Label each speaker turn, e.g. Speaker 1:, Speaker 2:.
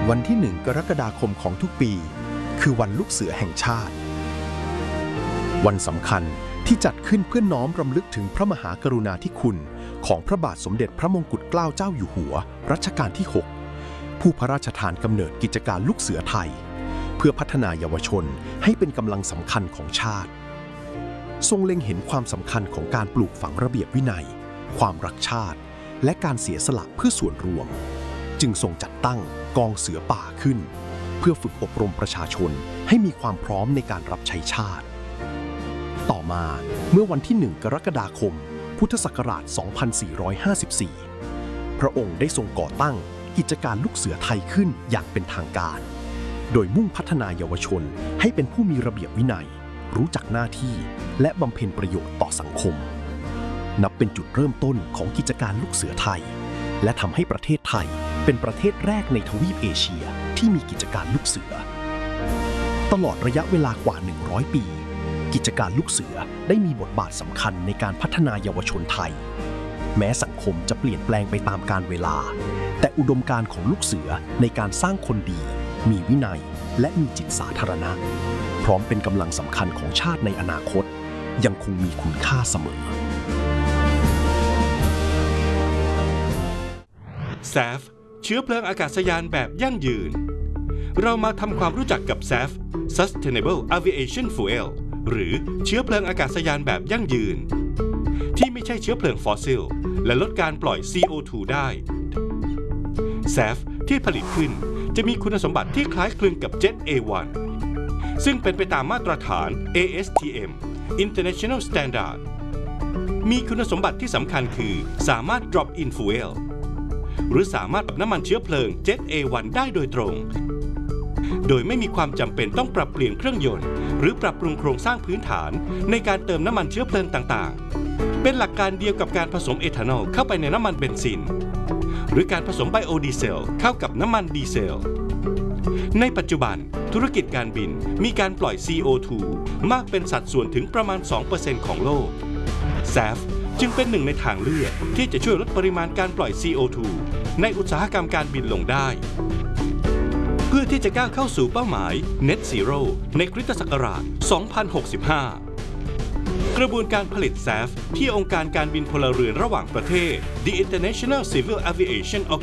Speaker 1: วันที่1 กรกฎาคมของทุกปีคือวันลูกเสือแห่งชาติวันสำคัญที่จัดขึ้นเพื่อน้อมรำลึกถึงพระมหากรุณาธิคุณของพระบาทสมเด็จพระมงกุฎเกล้าเจ้าอยู่หัวรัชกาลที่ 6ผู้พระราชทานกำเนิดกิจการลูกเสือไทยเพื่อพัฒนาเยาวชนให้เป็นกำลังสำคัญของชาติทรงเล็งเห็นความสำคัญของการปลูกฝังระเบียบวินัยความรักชาติและการเสียสละเพื่อส่วนรวมจึงทรงจัดตั้งกองเสือป่าขึ้นเพื่อฝึกอบรมประชาชนให้มีความพร้อมในการรับใช้ชาติต่อมาเมื่อวันที่1 กรกฎาคมพุทธศักราช 2454 พระองค์ได้ทรงก่อตั้งกิจการลูกเสือไทยขึ้นอย่างเป็นทางการโดยมุ่งพัฒนาเยาวชนให้เป็นผู้มีระเบียบวินัยรู้จักหน้าที่และบำเพ็ญประโยชน์ต่อสังคมนับเป็นจุดเริ่มต้นของกิจการลูกเสือไทยและทำให้ประเทศไทยเป็นประเทศแรกในทวีปเอเชียที่มีกิจการลูกเสือตลอดระยะเวลากว่า100 ปีกิจการลูกเสือได้มีบทบาทสำคัญในการพัฒนาเยาวชนไทยแม้สังคมจะเปลี่ยนแปลงไปตามกาลเวลาแต่อุดมการณ์ของลูกเสือในการสร้างคนดีมีวินัยและมีจิตสาธารณะพร้อมเป็นกำลังสำคัญของชาติในอนาคตยังคงมีคุณค่าเสมอ
Speaker 2: SAF เชื้อเพลิงอากาศยานแบบยั่งยืนเรามาทำความรู้จักกับ SAF Sustainable Aviation Fuel หรือเชื้อเพลิงอากาศยานแบบยั่งยืนที่ไม่ใช่เชื้อเพลิงฟอสซิลและลดการปล่อย CO2 ได้ SAF ที่ผลิตขึ้นจะมีคุณสมบัติที่คล้ายคลึงกับ Jet A1 ซึ่งเป็นไปตามมาตรฐาน ASTM International Standard มีคุณสมบัติที่สำคัญคือสามารถ drop in fuel หรือสามารถปรับน้ำมันเชื้อเพลิง Jet A1 ได้โดยตรงโดยไม่มีความจำเป็นต้องปรับเปลี่ยนเครื่องยนต์หรือปรับปรุงโครงสร้างพื้นฐานในการเติมน้ำมันเชื้อเพลิงต่างๆเป็นหลักการเดียวกับการผสมเอทานอลเข้าไปในน้ำมันเบนซินหรือการผสมไบโอดีเซลเข้ากับน้ำมันดีเซลในปัจจุบันธุรกิจการบินมีการปล่อย CO2 มากเป็นสัดส่วนถึงประมาณ 2% ของโลก SAF จึงเป็นหนึ่งในทางเลือกที่จะช่วยลดปริมาณการปล่อย CO2 ในอุตสาหกรรมการบินลงได้เพื่อที่จะก้าวเข้าสู่เป้าหมาย Net Zero ในคริสตศักราช 2065 กระบวนการผลิต SAF ที่องค์การการบินพลเรือนระหว่างประเทศ The International Civil Aviation